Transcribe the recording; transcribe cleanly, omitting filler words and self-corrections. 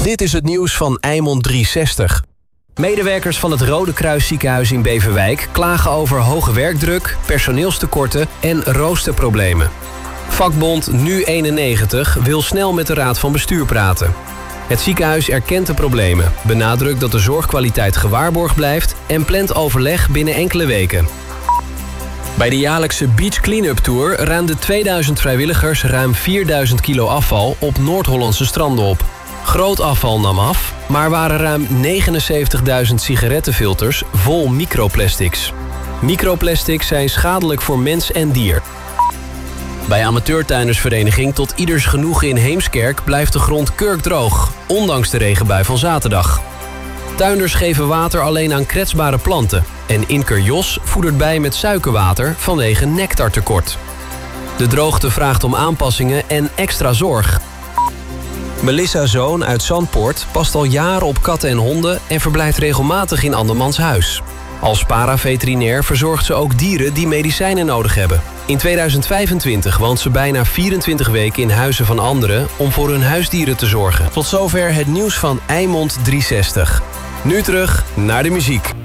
Dit is het nieuws van Eimond 360. Medewerkers van het Rode Kruis ziekenhuis in Beverwijk klagen over hoge werkdruk, personeelstekorten en roosterproblemen. Vakbond Nu91 wil snel met de raad van bestuur praten. Het ziekenhuis erkent de problemen, benadrukt dat de zorgkwaliteit gewaarborgd blijft en plant overleg binnen enkele weken. Bij de jaarlijkse Beach Clean-up Tour ruimden 2000 vrijwilligers ruim 4000 kilo afval op Noord-Hollandse stranden op. Groot afval nam af, maar waren ruim 79.000 sigarettenfilters vol microplastics. Microplastics zijn schadelijk voor mens en dier. Bij amateurtuindersvereniging Tot Ieders Genoegen in Heemskerk blijft de grond kurkdroog, ondanks de regenbui van zaterdag. Tuinders geven water alleen aan kwetsbare planten en imker Jos voedert bij met suikerwater vanwege nectartekort. De droogte vraagt om aanpassingen en extra zorg. Melissa Zoon uit Zandpoort past al jaren op katten en honden en verblijft regelmatig in andermans huis. Als paraveterinair verzorgt ze ook dieren die medicijnen nodig hebben. In 2025 woont ze bijna 24 weken in huizen van anderen om voor hun huisdieren te zorgen. Tot zover het nieuws van Eimond 360. Nu terug naar de muziek.